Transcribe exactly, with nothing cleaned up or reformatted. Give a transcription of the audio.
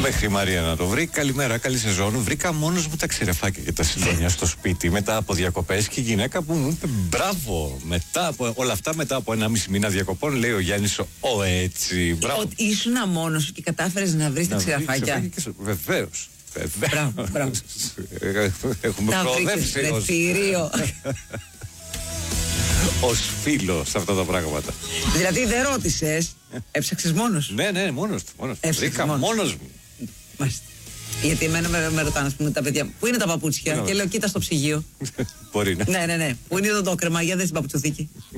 Μέχρι η Μαρία να το βρει. Καλημέρα, καλή σεζόν. Βρήκα μόνος μου τα ξηρεφάκια και τα σιλόνια στο σπίτι μετά από διακοπές και η γυναίκα που μου είπε μπράβο. Μετά από όλα αυτά, μετά από ένα μισή μήνα διακοπών, λέει ο Γιάννης, ο έτσι. Μπράβο. Ότι ήσουν μόνος σου και κατάφερες να βρεις τα ξηραφάκια. Βεβαίως. Μπράβο, μπράβο. Έχουμε προοδεύσει ως... ως φίλο σε αυτά τα πράγματα. Δηλαδή δεν ρώτησες, έψαξες μόνος σου? Ναι, ναι, μόνος του. Μόνος. Βρήκα μόνος. μόνος μου. Μάλιστα. Γιατί εμένα με, με ρωτάνε, ας πούμε, τα παιδιά, πού είναι τα παπούτσια? Και λέω, κοίτα στο ψυγείο. Μπορεί να. Ναι, ναι, ναι. Πού είναι το τόκρεμα, για δες την παπουτσοθήκη.